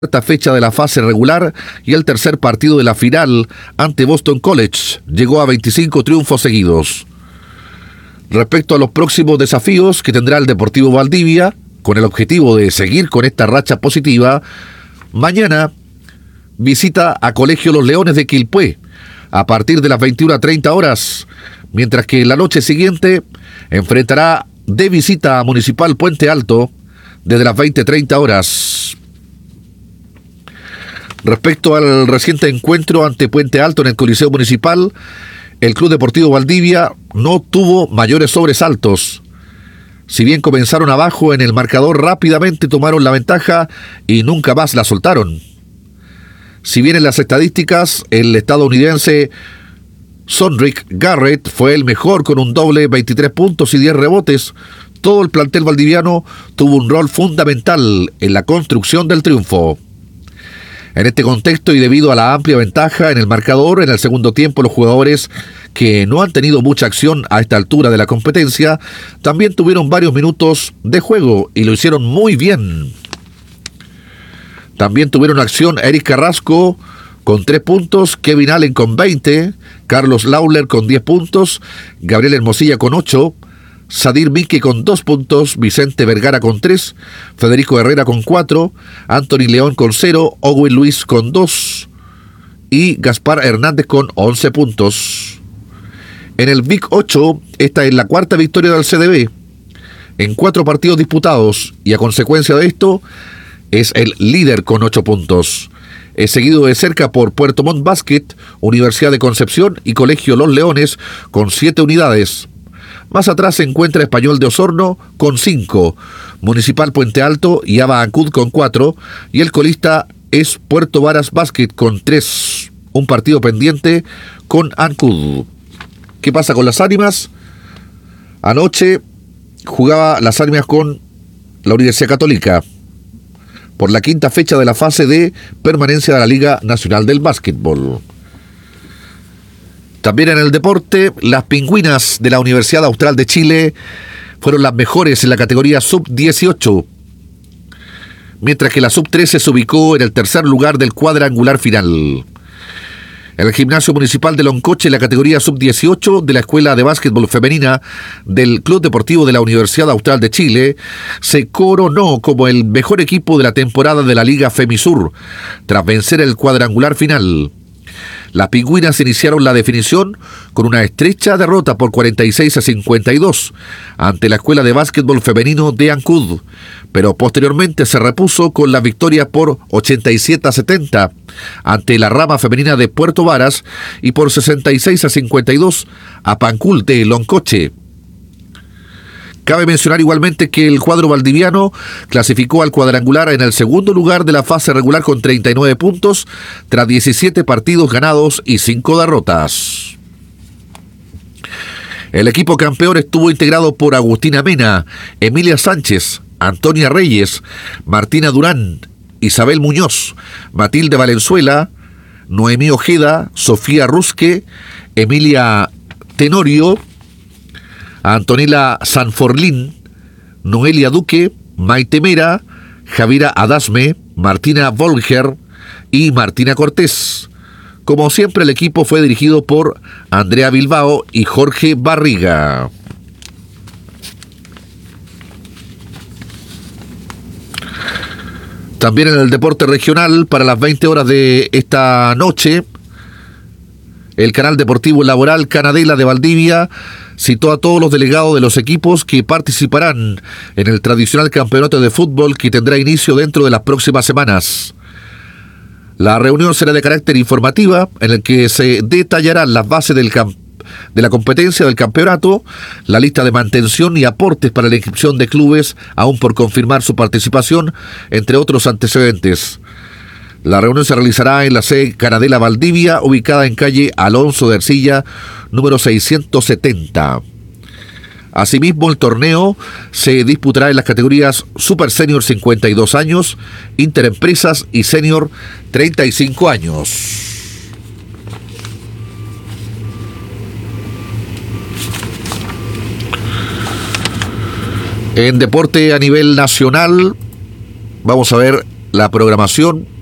Esta fecha de la fase regular y el tercer partido de la final ante Boston College llegó a 25 triunfos seguidos. Respecto a los próximos desafíos que tendrá el Deportivo Valdivia, con el objetivo de seguir con esta racha positiva, mañana visita a Colegio Los Leones de Quilpué a partir de las 21:30 horas, mientras que en la noche siguiente enfrentará de visita a Municipal Puente Alto desde las 20:30 horas. Respecto al reciente encuentro ante Puente Alto en el Coliseo Municipal, el Club Deportivo Valdivia no tuvo mayores sobresaltos. Si bien comenzaron abajo en el marcador, rápidamente tomaron la ventaja y nunca más la soltaron. Si bien en las estadísticas, el estadounidense Sondrick Garrett fue el mejor con un doble, 23 puntos y 10 rebotes, todo el plantel valdiviano tuvo un rol fundamental en la construcción del triunfo. En este contexto y debido a la amplia ventaja en el marcador, en el segundo tiempo los jugadores que no han tenido mucha acción a esta altura de la competencia también tuvieron varios minutos de juego y lo hicieron muy bien. También tuvieron acción Eric Carrasco con 3 puntos, Kevin Allen con 20, Carlos Lawler con 10 puntos, Gabriel Hermosilla con 8, Sadir Mique con 2 puntos, Vicente Vergara con 3, Federico Herrera con 4, Anthony León con 0, Owen Luis con 2 y Gaspar Hernández con 11 puntos. En el Big 8, esta es la cuarta victoria del CDB en 4 partidos disputados y a consecuencia de esto es el líder con 8 puntos. Es seguido de cerca por Puerto Montt Basket, Universidad de Concepción y Colegio Los Leones con 7 unidades. Más atrás se encuentra Español de Osorno con 5, Municipal Puente Alto y Aba Ancud con 4, y el colista es Puerto Varas Basket con 3, un partido pendiente con Ancud. ¿Qué pasa con las Ánimas? Anoche jugaba las Ánimas con la Universidad Católica por la quinta fecha de la fase de permanencia de la Liga Nacional del Básquetbol. También en el deporte, las Pingüinas de la Universidad Austral de Chile fueron las mejores en la categoría sub-18, mientras que la sub-13 se ubicó en el tercer lugar del cuadrangular final. En el gimnasio municipal de Loncoche, la categoría sub-18 de la Escuela de Básquetbol Femenina del Club Deportivo de la Universidad Austral de Chile, se coronó como el mejor equipo de la temporada de la Liga Femisur, tras vencer el cuadrangular final. Las Pingüinas iniciaron la definición con una estrecha derrota por 46-52 ante la Escuela de Básquetbol Femenino de Ancud, pero posteriormente se repuso con la victoria por 87-70 ante la rama femenina de Puerto Varas y por 66-52 a Pancul de Loncoche. Cabe mencionar igualmente que el cuadro valdiviano clasificó al cuadrangular en el segundo lugar de la fase regular con 39 puntos, tras 17 partidos ganados y 5 derrotas. El equipo campeón estuvo integrado por Agustina Mena, Emilia Sánchez, Antonia Reyes, Martina Durán, Isabel Muñoz, Matilde Valenzuela, Noemí Ojeda, Sofía Rusque, Emilia Tenorio, Antonella Sanforlín, Noelia Duque, Maite Mera, Javira Adasme, Martina Volger y Martina Cortés. Como siempre, el equipo fue dirigido por Andrea Bilbao y Jorge Barriga. También en el deporte regional, para las 20 horas de esta noche, el canal deportivo Laboral Canadela de Valdivia citó a todos los delegados de los equipos que participarán en el tradicional campeonato de fútbol que tendrá inicio dentro de las próximas semanas. La reunión será de carácter informativa, en el que se detallarán las bases de la competencia del campeonato, la lista de mantención y aportes para la inscripción de clubes, aún por confirmar su participación, entre otros antecedentes. La reunión se realizará en la sede Canadela Valdivia, ubicada en calle Alonso de Ercilla, número 670. Asimismo, el torneo se disputará en las categorías Super Senior 52 años, Interempresas y Senior 35 años. En deporte a nivel nacional, vamos a ver la programación